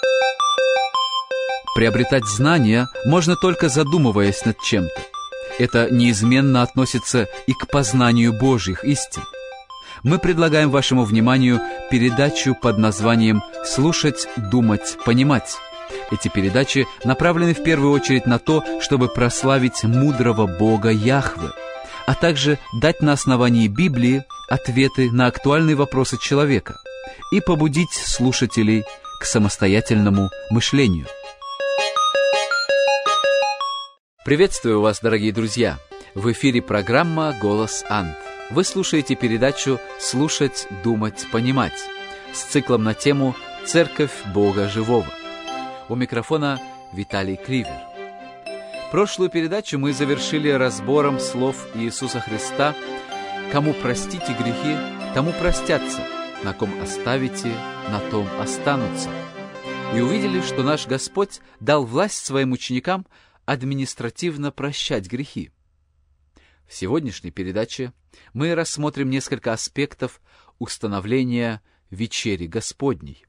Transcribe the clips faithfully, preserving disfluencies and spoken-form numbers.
Приобретать знания можно только задумываясь над чем-то. Это неизменно относится и к познанию Божьих истин. Мы предлагаем вашему вниманию передачу под названием «Слушать, думать, понимать». Эти передачи направлены в первую очередь на то, чтобы прославить мудрого Бога Яхве, а также дать на основании Библии ответы на актуальные вопросы человека и побудить слушателей к самостоятельному мышлению. Приветствую вас, дорогие друзья! В эфире программа «Голос Анд». Вы слушаете передачу «Слушать, думать, понимать» с циклом на тему «Церковь Бога Живого». У микрофона Виталий Кривер. Прошлую передачу мы завершили разбором слов Иисуса Христа: «Кому простите грехи, тому простятся, на ком оставите, на том останутся». И увидели, что наш Господь дал власть своим ученикам административно прощать грехи. В сегодняшней передаче мы рассмотрим несколько аспектов установления вечери Господней.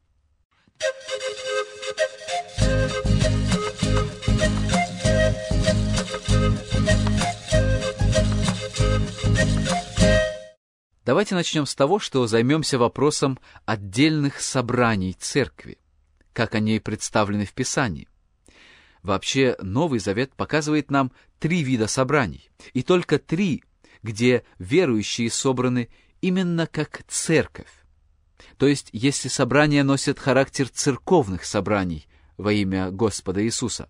Давайте начнем с того, что займемся вопросом отдельных собраний церкви, как они представлены в Писании. Вообще, Новый Завет показывает нам три вида собраний, и только три, где верующие собраны именно как церковь. То есть, если собрания носят характер церковных собраний во имя Господа Иисуса.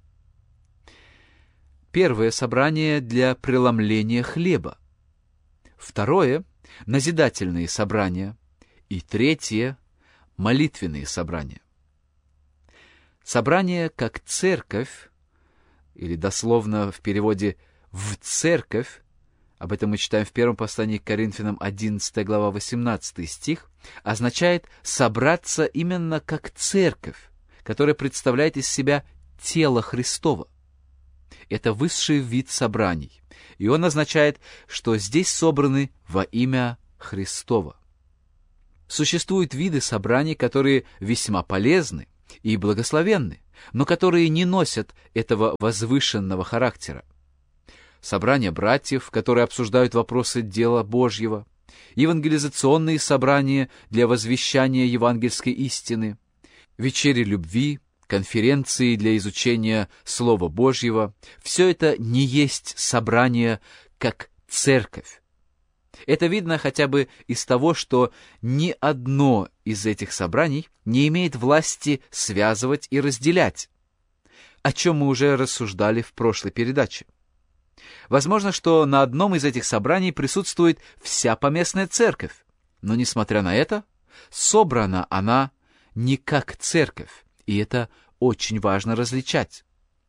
Первое собрание для преломления хлеба. Второе — назидательные собрания. И третье — молитвенные собрания. Собрание как церковь, или дословно в переводе «в церковь», об этом мы читаем в первом послании к Коринфянам, одиннадцатая глава, восемнадцатый стих, означает собраться именно как церковь, которая представляет из себя тело Христово. Это высший вид собраний, и он означает, что здесь собраны во имя Христово. Существуют виды собраний, которые весьма полезны и благословенны, но которые не носят этого возвышенного характера. Собрания братьев, которые обсуждают вопросы дела Божьего, евангелизационные собрания для возвещания евангельской истины, вечери любви, конференции для изучения Слова Божьего — все это не есть собрание как церковь. Это видно хотя бы из того, что ни одно из этих собраний не имеет власти связывать и разделять, о чем мы уже рассуждали в прошлой передаче. Возможно, что на одном из этих собраний присутствует вся поместная церковь, но, несмотря на это, собрана она не как церковь, и это очень важно различать.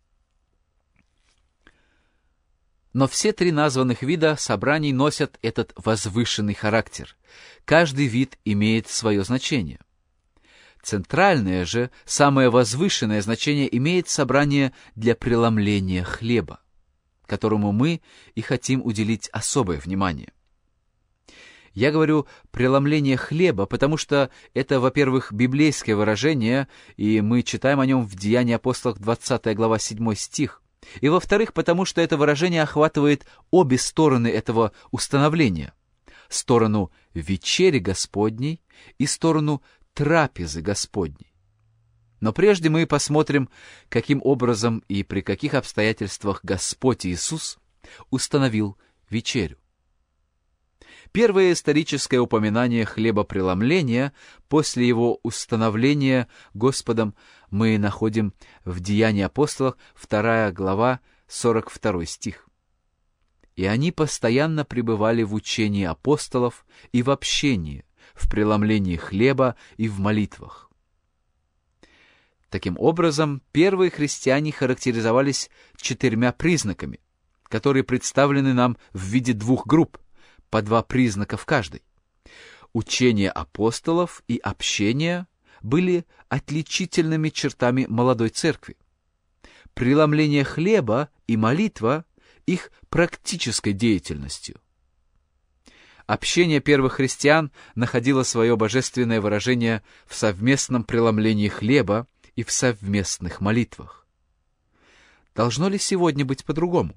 Но все три названных вида собраний носят этот возвышенный характер. Каждый вид имеет свое значение. Центральное же, самое возвышенное значение имеет собрание для преломления хлеба, которому мы и хотим уделить особое внимание. Я говорю «преломление хлеба», потому что это, во-первых, библейское выражение, и мы читаем о нем в Деянии апостолов, двадцатая глава, седьмой стих. И, во-вторых, потому что это выражение охватывает обе стороны этого установления. Сторону вечери Господней и сторону трапезы Господней. Но прежде мы посмотрим, каким образом и при каких обстоятельствах Господь Иисус установил вечерю. Первое историческое упоминание хлебопреломления после его установления Господом мы находим в Деянии апостолов, вторая глава, сорок второй стих. «И они постоянно пребывали в учении апостолов и в общении, в преломлении хлеба и в молитвах». Таким образом, первые христиане характеризовались четырьмя признаками, которые представлены нам в виде двух групп, по два признака в каждой. Учение апостолов и общение были отличительными чертами молодой церкви. Преломление хлеба и молитва — их практической деятельностью. Общение первых христиан находило свое божественное выражение в совместном преломлении хлеба и в совместных молитвах. Должно ли сегодня быть по-другому?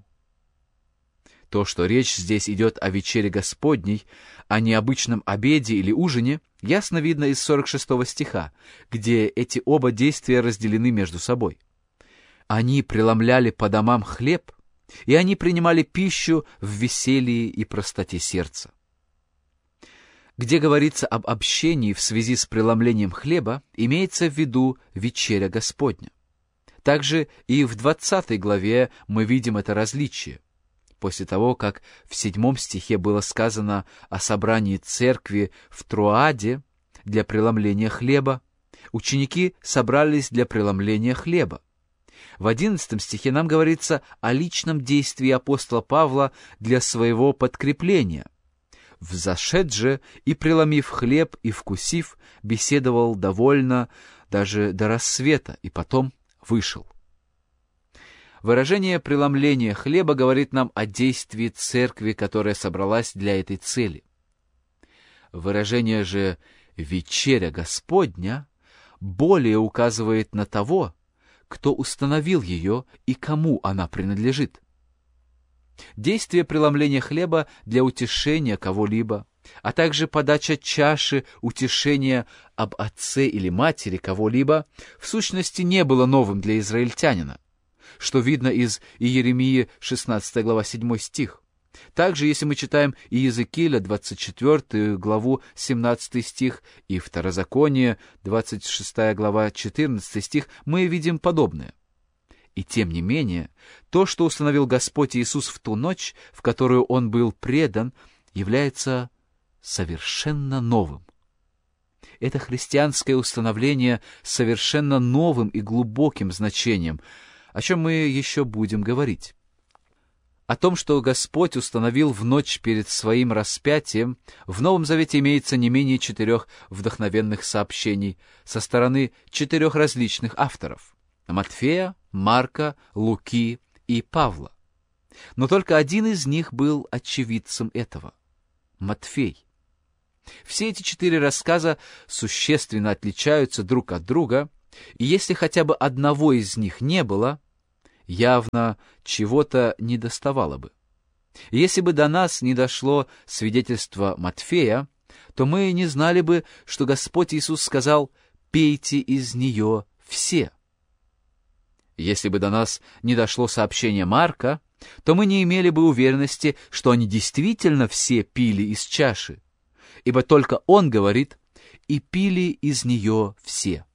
То, что речь здесь идет о вечере Господней, а не обычном обеде или ужине, ясно видно из сорок шестого стиха, где эти оба действия разделены между собой. Они преломляли по домам хлеб, и они принимали пищу в веселье и простоте сердца. Где говорится об общении в связи с преломлением хлеба, имеется в виду вечеря Господня. Также и в двадцатой главе мы видим это различие. После того, как в седьмом стихе было сказано о собрании церкви в Троаде для преломления хлеба, ученики собрались для преломления хлеба. В одиннадцатом стихе нам говорится о личном действии апостола Павла для своего подкрепления. «Взошед же и, преломив хлеб и вкусив, беседовал довольно даже до рассвета, и потом вышел». Выражение «преломление хлеба» говорит нам о действии церкви, которая собралась для этой цели. Выражение же «вечеря Господня» более указывает на того, кто установил ее и кому она принадлежит. Действие преломления хлеба для утешения кого-либо, а также подача чаши утешения об отце или матери кого-либо, в сущности не было новым для израильтянина, что видно из Иеремии шестнадцатая глава седьмой стих. Также, если мы читаем Иезекииля двадцать четвёртую главу семнадцатый стих и Второзаконие двадцать шестая глава четырнадцатый стих, мы видим подобное. И тем не менее, то, что установил Господь Иисус в ту ночь, в которую Он был предан, является совершенно новым. Это христианское установление с совершенно новым и глубоким значением, о чем мы еще будем говорить. О том, что Господь установил в ночь перед Своим распятием, в Новом Завете имеется не менее четырех вдохновенных сообщений со стороны четырех различных авторов — Матфея, Марка, Луки и Павла. Но только один из них был очевидцем этого — Матфей. Все эти четыре рассказа существенно отличаются друг от друга, и если хотя бы одного из них не было, явно чего-то недоставало бы. Если бы до нас не дошло свидетельство Матфея, то мы не знали бы, что Господь Иисус сказал «пейте из нее все». Если бы до нас не дошло сообщение Марка, то мы не имели бы уверенности, что они действительно все пили из чаши, ибо только он говорит «и пили из нее все».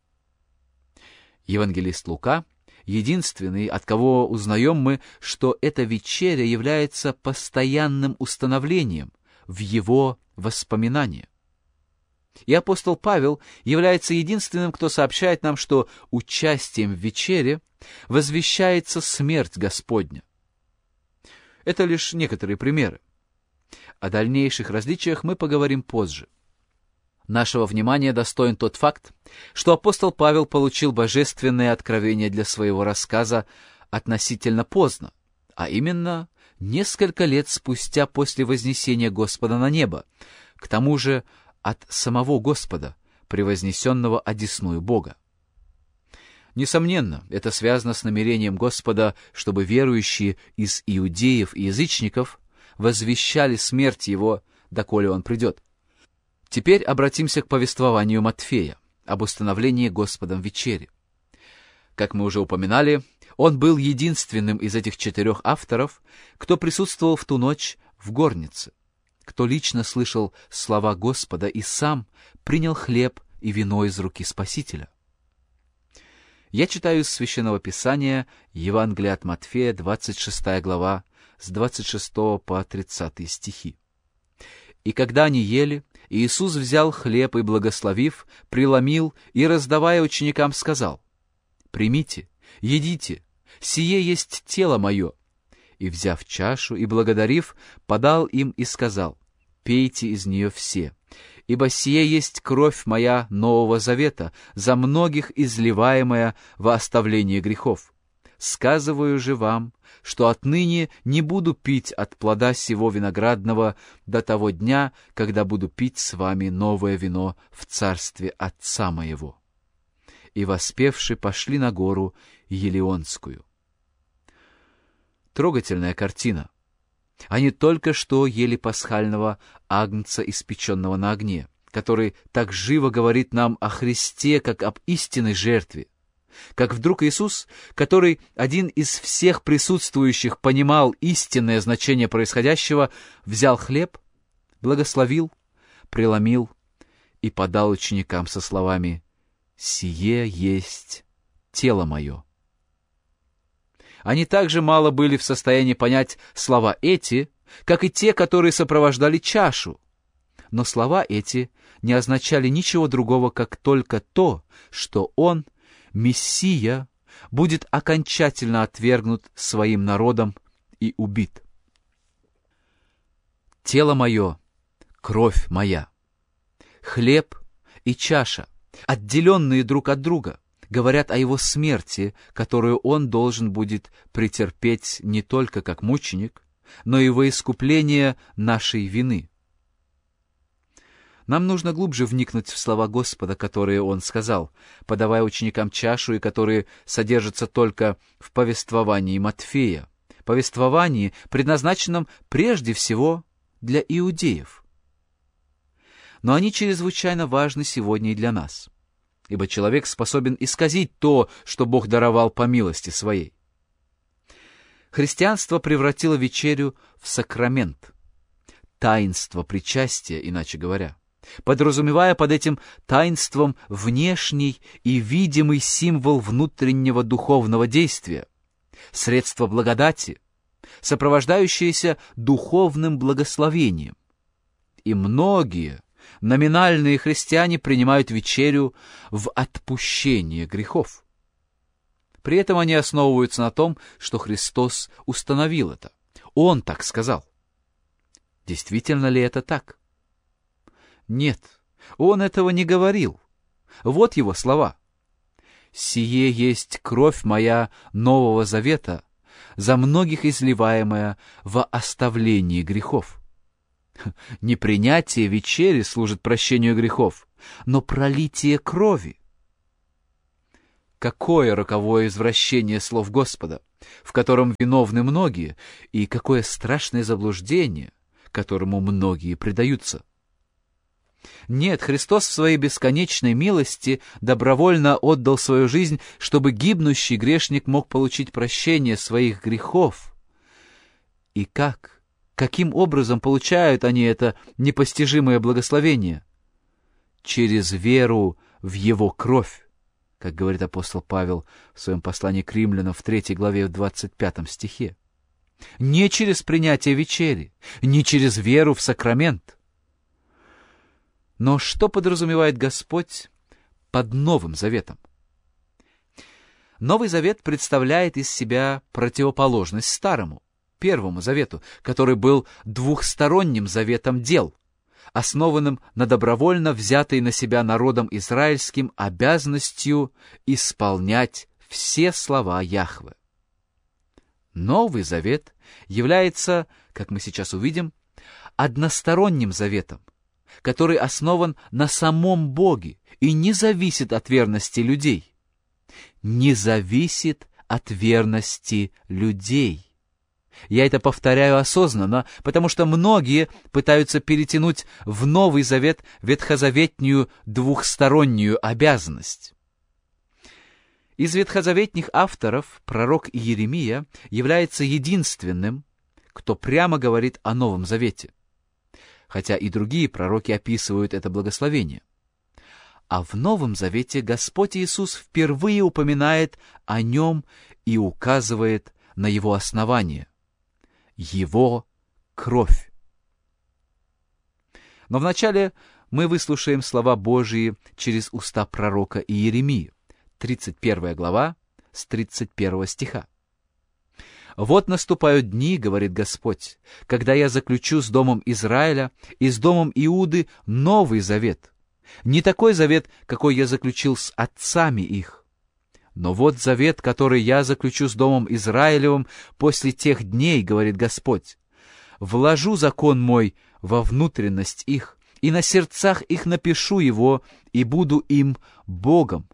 Евангелист Лука — единственный, от кого узнаем мы, что эта вечеря является постоянным установлением в его воспоминании. И апостол Павел является единственным, кто сообщает нам, что участием в вечере возвещается смерть Господня. Это лишь некоторые примеры. О дальнейших различиях мы поговорим позже. Нашего внимания достоин тот факт, что апостол Павел получил божественное откровение для своего рассказа относительно поздно, а именно несколько лет спустя после вознесения Господа на небо, к тому же от самого Господа, превознесенного одесную Бога. Несомненно, это связано с намерением Господа, чтобы верующие из иудеев и язычников возвещали смерть Его, доколе Он придет. Теперь обратимся к повествованию Матфея об установлении Господом вечери. Как мы уже упоминали, он был единственным из этих четырех авторов, кто присутствовал в ту ночь в горнице, кто лично слышал слова Господа и сам принял хлеб и вино из руки Спасителя. Я читаю из Священного Писания Евангелие от Матфея, двадцать шестая глава, с двадцать шестого по тридцатый стихи. «И когда они ели, Иисус взял хлеб и, благословив, преломил и, раздавая ученикам, сказал: «Примите, едите, сие есть тело мое». И, взяв чашу и благодарив, подал им и сказал: «Пейте из нее все, ибо сие есть кровь моя Нового Завета, за многих изливаемая во оставление грехов. Сказываю же вам, что отныне не буду пить от плода сего виноградного до того дня, когда буду пить с вами новое вино в царстве Отца моего». и, воспевши, пошли на гору Елеонскую. Трогательная картина. Они только что ели пасхального агнца, испеченного на огне, который так живо говорит нам о Христе, как об истинной жертве. Как вдруг Иисус, который один из всех присутствующих понимал истинное значение происходящего, взял хлеб, благословил, преломил и подал ученикам со словами: «Сие есть тело мое». Они также мало были в состоянии понять слова эти, как и те, которые сопровождали чашу. Но слова эти не означали ничего другого, как только то, что Он, Мессия, будет окончательно отвергнут своим народом и убит. «Тело мое, кровь моя». Хлеб и чаша, отделенные друг от друга, говорят о его смерти, которую он должен будет претерпеть не только как мученик, но и во искупление нашей вины. Нам нужно глубже вникнуть в слова Господа, которые Он сказал, подавая ученикам чашу, и которые содержатся только в повествовании Матфея, повествовании, предназначенном прежде всего для иудеев. Но они чрезвычайно важны сегодня и для нас, ибо человек способен исказить то, что Бог даровал по милости Своей. Христианство превратило вечерю в сакрамент, таинство причастия, иначе говоря, подразумевая под этим таинством внешний и видимый символ внутреннего духовного действия, средство благодати, сопровождающееся духовным благословением. И многие номинальные христиане принимают вечерю в отпущение грехов. При этом они основываются на том, что Христос установил это. Он так сказал. Действительно ли это так? Нет, Он этого не говорил. Вот Его слова. «Сие есть кровь моя Нового Завета, за многих изливаемая во оставлении грехов». Не принятие вечери служит прощению грехов, но пролитие крови. Какое роковое извращение слов Господа, в котором виновны многие, и какое страшное заблуждение, которому многие предаются. Нет, Христос в Своей бесконечной милости добровольно отдал свою жизнь, чтобы гибнущий грешник мог получить прощение своих грехов. И как? Каким образом получают они это непостижимое благословение? Через веру в Его кровь, как говорит апостол Павел в своем послании к римлянам в третьей главе в двадцать пятом стихе. Не через принятие вечери, не через веру в сакрамент. Но что подразумевает Господь под Новым Заветом? Новый Завет представляет из себя противоположность Старому, Первому Завету, который был двухсторонним заветом дел, основанным на добровольно взятой на себя народом израильским обязанностью исполнять все слова Яхве. Новый Завет является, как мы сейчас увидим, односторонним заветом, который основан на самом Боге и не зависит от верности людей. Не зависит от верности людей. Я это повторяю осознанно, потому что многие пытаются перетянуть в Новый Завет ветхозаветнюю двухстороннюю обязанность. Из ветхозаветних авторов пророк Иеремия является единственным, кто прямо говорит о Новом Завете, хотя и другие пророки описывают это благословение. А в Новом Завете Господь Иисус впервые упоминает о нем и указывает на его основание — Его кровь. Но вначале мы выслушаем слова Божии через уста пророка Иеремии, тридцать первая глава, с тридцать первого стиха. «Вот наступают дни, — говорит Господь, — когда я заключу с домом Израиля и с домом Иуды новый завет, не такой завет, какой я заключил с отцами их. Но вот завет, который я заключу с домом Израилевым после тех дней, — говорит Господь, — вложу закон мой во внутренность их, и на сердцах их напишу его, и буду им Богом,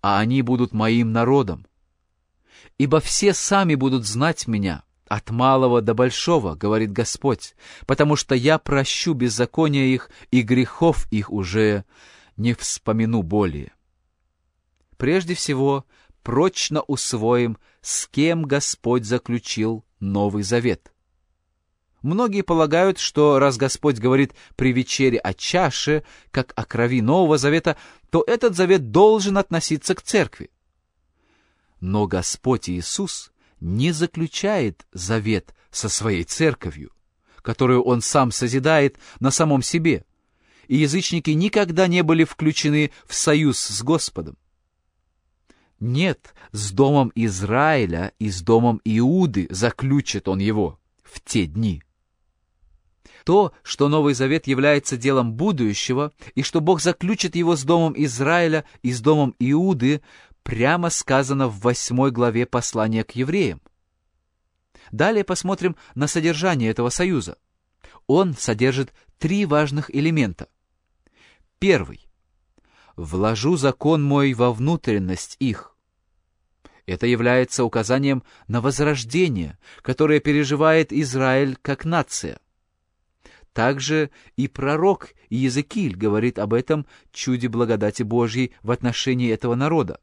а они будут моим народом. Ибо все сами будут знать меня, от малого до большого, говорит Господь, потому что я прощу беззакония их, и грехов их уже не вспомину более. Прежде всего, прочно усвоим, с кем Господь заключил Новый Завет. Многие полагают, что раз Господь говорит при вечере о чаше, как о крови Нового Завета, то этот завет должен относиться к церкви. Но Господь Иисус не заключает завет со своей церковью, которую Он сам созидает на самом себе, и язычники никогда не были включены в союз с Господом. Нет, с домом Израиля и с домом Иуды заключит Он его в те дни. То, что Новый Завет является делом будущего, и что Бог заключит его с домом Израиля и с домом Иуды, прямо сказано в восьмой главе послания к евреям. Далее посмотрим на содержание этого союза. Он содержит три важных элемента. Первый. «Вложу закон мой во внутренность их». Это является указанием на возрождение, которое переживает Израиль как нация. Также и пророк Иезекииль говорит об этом чуде благодати Божьей в отношении этого народа.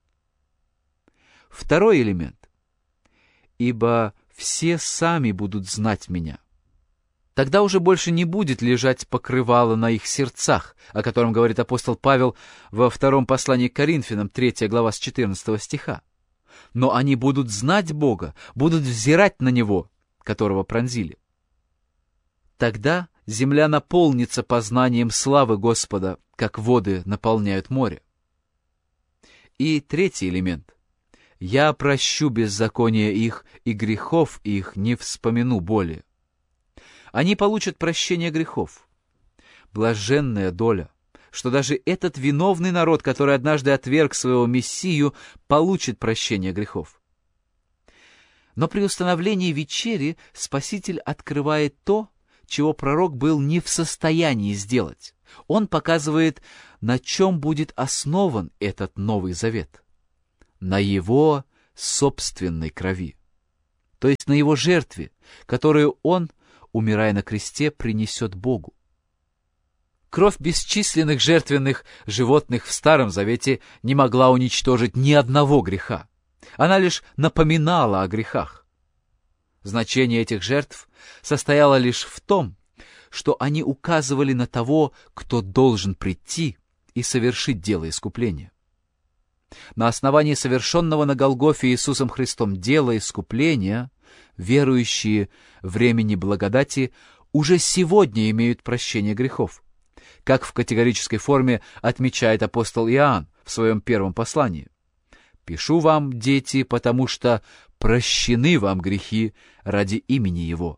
Второй элемент. «Ибо все сами будут знать меня». Тогда уже больше не будет лежать покрывало на их сердцах, о котором говорит апостол Павел во втором послании к Коринфянам, третья глава с четырнадцатого стиха. Но они будут знать Бога, будут взирать на Него, которого пронзили. Тогда земля наполнится познанием славы Господа, как воды наполняют море. И третий элемент. «Я прощу беззакония их, и грехов их не вспомину более». Они получат прощение грехов. Блаженная доля, что даже этот виновный народ, который однажды отверг своего Мессию, получит прощение грехов. Но при установлении вечери Спаситель открывает то, чего пророк был не в состоянии сделать. Он показывает, на чем будет основан этот Новый Завет. На его собственной крови. То есть на его жертве, которую он, умирая на кресте, принесет Богу. Кровь бесчисленных жертвенных животных в Старом Завете не могла уничтожить ни одного греха. Она лишь напоминала о грехах. Значение этих жертв состояло лишь в том, что они указывали на того, кто должен прийти и совершить дело искупления. На основании совершенного на Голгофе Иисусом Христом дела искупления, верующие времени благодати уже сегодня имеют прощение грехов, как в категорической форме отмечает апостол Иоанн в своем первом послании. «Пишу вам, дети, потому что прощены вам грехи ради имени Его».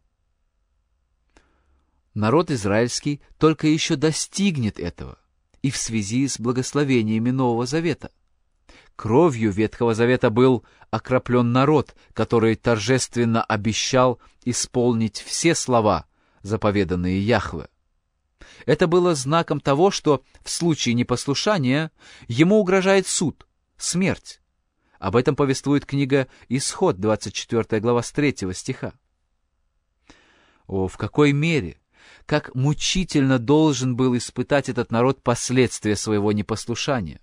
Народ израильский только еще достигнет этого, и в связи с благословениями Нового Завета. Кровью Ветхого Завета был окроплен народ, который торжественно обещал исполнить все слова, заповеданные Яхве. Это было знаком того, что в случае непослушания ему угрожает суд, смерть. Об этом повествует книга Исход, двадцать четвёртая глава, с третьего стиха. О, в какой мере, как мучительно должен был испытать этот народ последствия своего непослушания.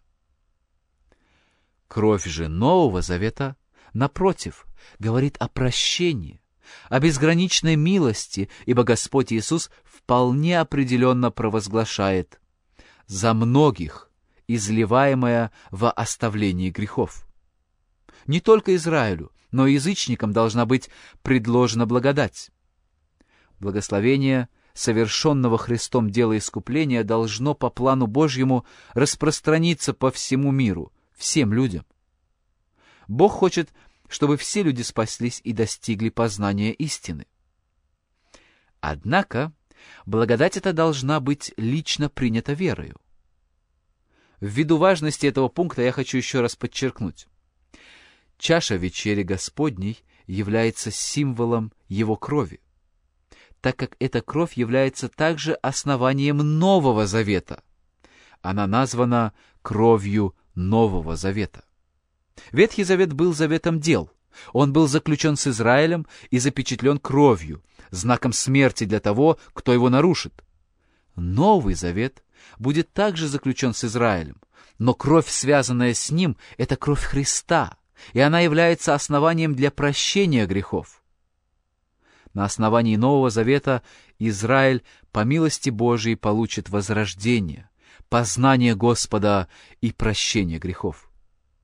Кровь же Нового Завета, напротив, говорит о прощении, о безграничной милости, ибо Господь Иисус вполне определенно провозглашает «за многих, изливаемое во оставлении грехов». Не только Израилю, но и язычникам должна быть предложена благодать. Благословение совершенного Христом дела искупления должно по плану Божьему распространиться по всему миру, всем людям. Бог хочет, чтобы все люди спаслись и достигли познания истины. Однако, благодать эта должна быть лично принята верою. Ввиду важности этого пункта я хочу еще раз подчеркнуть. Чаша вечери Господней является символом Его крови, так как эта кровь является также основанием Нового Завета. Она названа кровью Нового Завета. Ветхий Завет был заветом дел. Он был заключен с Израилем и запечатлен кровью, знаком смерти для того, кто его нарушит. Новый Завет будет также заключен с Израилем, но кровь, связанная с ним, — это кровь Христа, и она является основанием для прощения грехов. На основании Нового Завета Израиль по милости Божией получит возрождение, познание Господа и прощение грехов.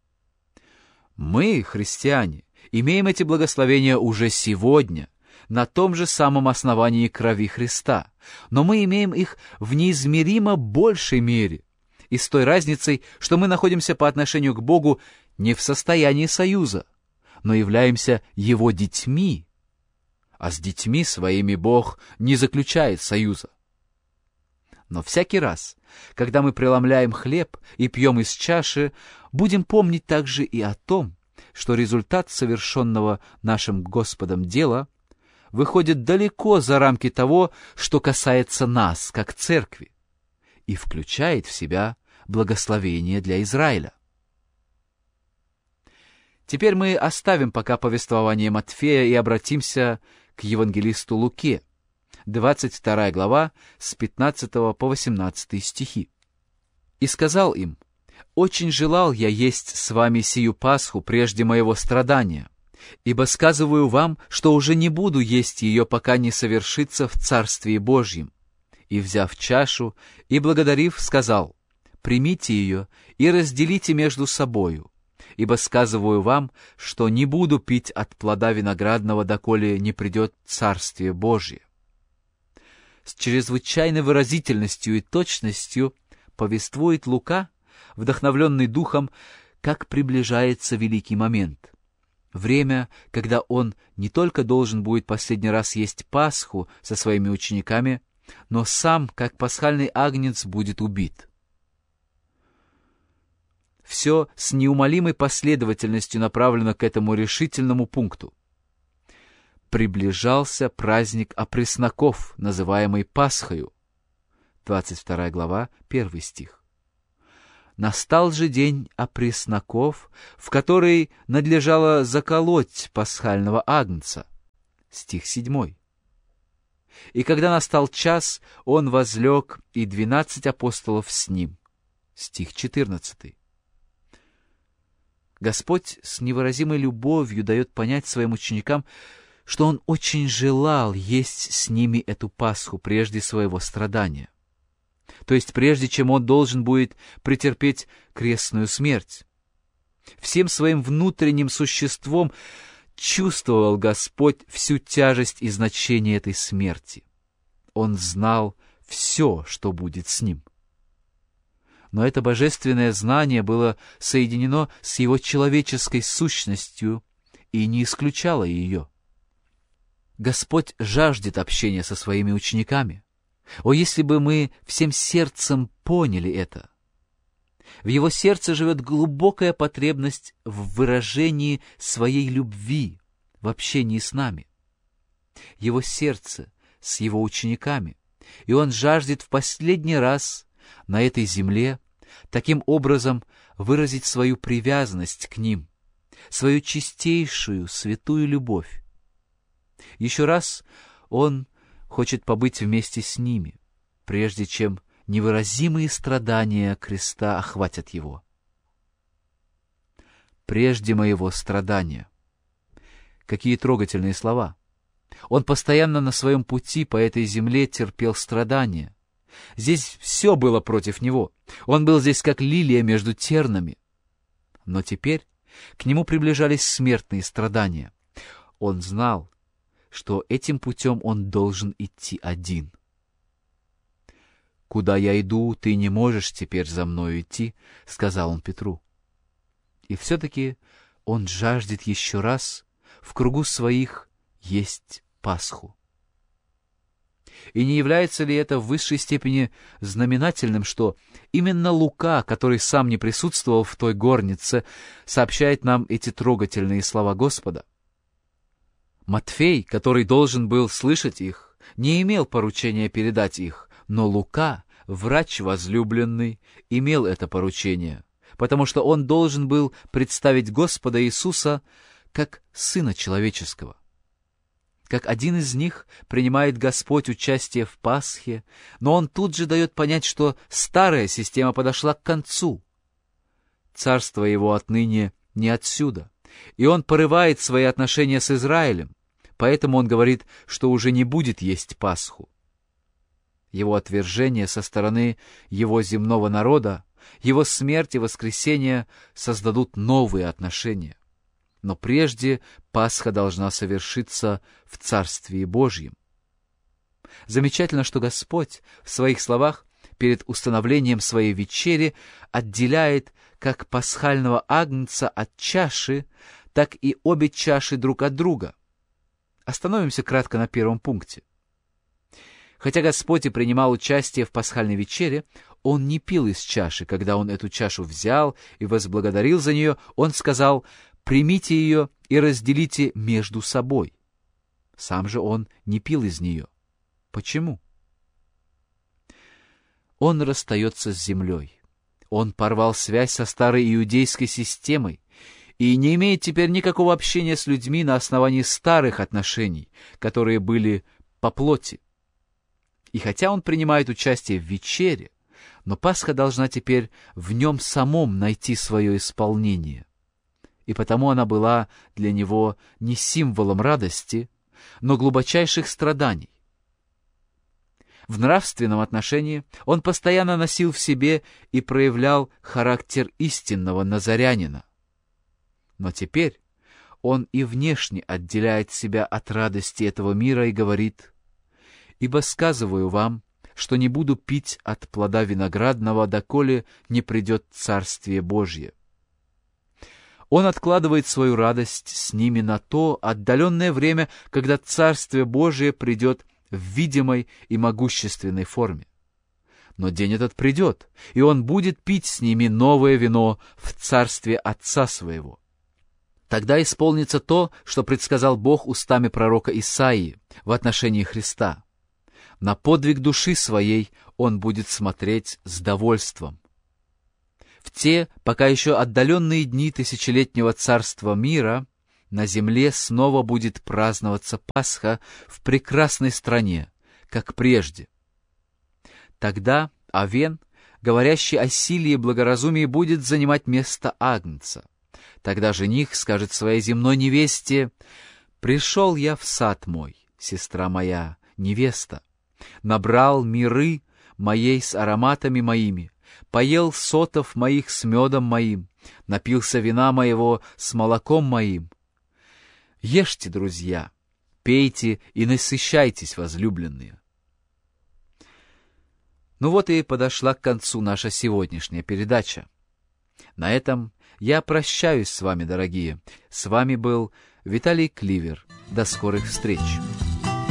Мы, христиане, имеем эти благословения уже сегодня, на том же самом основании крови Христа, но мы имеем их в неизмеримо большей мере, и с той разницей, что мы находимся по отношению к Богу не в состоянии союза, но являемся Его детьми, а с детьми своими Бог не заключает союза. Но всякий раз, когда мы преломляем хлеб и пьем из чаши, будем помнить также и о том, что результат совершенного нашим Господом дела выходит далеко за рамки того, что касается нас, как церкви, и включает в себя благословение для Израиля. Теперь мы оставим пока повествование Матфея и обратимся к евангелисту Луке, двадцать вторая глава, с пятнадцатого по восемнадцатый стихи. «И сказал им: очень желал я есть с вами сию Пасху прежде моего страдания, ибо сказываю вам, что уже не буду есть ее, пока не совершится в Царствии Божьем. И, взяв чашу и благодарив, сказал: примите ее и разделите между собою, ибо сказываю вам, что не буду пить от плода виноградного, доколе не придет Царствие Божье». С чрезвычайной выразительностью и точностью повествует Лука, вдохновленный Духом, как приближается великий момент. Время, когда он не только должен будет последний раз есть Пасху со своими учениками, но сам, как пасхальный агнец, будет убит. Все с неумолимой последовательностью направлено к этому решительному пункту. Приближался праздник опресноков, называемый Пасхою. двадцать вторая глава, первый стих. Настал же день опресноков, в который надлежало заколоть пасхального агнца. Стих седьмой. И когда настал час, он возлег, и двенадцать апостолов с ним. Стих четырнадцатый. Господь с невыразимой любовью дает понять своим ученикам, что Он очень желал есть с ними эту Пасху прежде своего страдания. То есть прежде чем Он должен будет претерпеть крестную смерть. Всем своим внутренним существом чувствовал Господь всю тяжесть и значение этой смерти. Он знал все, что будет с Ним. Но это божественное знание было соединено с Его человеческой сущностью и не исключало ее. Господь жаждет общения со своими учениками. О, если бы мы всем сердцем поняли это! В Его сердце живет глубокая потребность в выражении своей любви в общении с нами. Его сердце с Его учениками, и Он жаждет в последний раз на этой земле таким образом выразить свою привязанность к ним, свою чистейшую, святую любовь. Еще раз Он хочет побыть вместе с ними, прежде чем невыразимые страдания креста охватят Его. «Прежде моего страдания». Какие трогательные слова! Он постоянно на своем пути по этой земле терпел страдания. Здесь все было против Него. Он был здесь как лилия между тернами. Но теперь к Нему приближались смертные страдания. Он знал, что этим путем Он должен идти один. «Куда я иду, ты не можешь теперь за мною идти», — сказал Он Петру. И все-таки Он жаждет еще раз в кругу своих есть Пасху. И не является ли это в высшей степени знаменательным, что именно Лука, который сам не присутствовал в той горнице, сообщает нам эти трогательные слова Господа? Матфей, который должен был слышать их, не имел поручения передать их, но Лука, врач возлюбленный, имел это поручение, потому что он должен был представить Господа Иисуса как Сына Человеческого. Как один из них принимает Господь участие в Пасхе, но он тут же дает понять, что старая система подошла к концу. Царство его отныне не отсюда, и он порывает свои отношения с Израилем, поэтому он говорит, что уже не будет есть Пасху. Его отвержение со стороны его земного народа, его смерть и воскресение создадут новые отношения. Но прежде Пасха должна совершиться в Царствии Божьем. Замечательно, что Господь в своих словах перед установлением своей вечери отделяет как пасхального агнца от чаши, так и обе чаши друг от друга. Остановимся кратко на первом пункте. Хотя Господь и принимал участие в пасхальной вечере, Он не пил из чаши. Когда Он эту чашу взял и возблагодарил за нее, Он сказал: «Примите ее и разделите между собой». Сам же Он не пил из нее. Почему? Он расстается с землей. Он порвал связь со старой иудейской системой и не имеет теперь никакого общения с людьми на основании старых отношений, которые были по плоти. И хотя он принимает участие в вечере, но Пасха должна теперь в нем самом найти свое исполнение. И потому она была для него не символом радости, но глубочайших страданий. В нравственном отношении он постоянно носил в себе и проявлял характер истинного назарянина. Но теперь он и внешне отделяет себя от радости этого мира и говорит: «Ибо сказываю вам, что не буду пить от плода виноградного, доколе не придет Царствие Божье». Он откладывает свою радость с ними на то отдаленное время, когда Царствие Божие придет в видимой и могущественной форме. Но день этот придет, и он будет пить с ними новое вино в царстве Отца Своего. Тогда исполнится то, что предсказал Бог устами пророка Исаии в отношении Христа. На подвиг души своей он будет смотреть с довольством. В те, пока еще отдаленные дни тысячелетнего царства мира, на земле снова будет праздноваться Пасха в прекрасной стране, как прежде. Тогда Авен, говорящий о силе и благоразумии, будет занимать место Агнца. Тогда жених скажет своей земной невесте: «Пришел я в сад мой, сестра моя, невеста, набрал миры моей с ароматами моими, поел сотов моих с медом моим, напился вина моего с молоком моим. Ешьте, друзья, пейте и насыщайтесь, возлюбленные». Ну вот и подошла к концу наша сегодняшняя передача. На этом я прощаюсь с вами, дорогие. С вами был Виталий Кливер. До скорых встреч!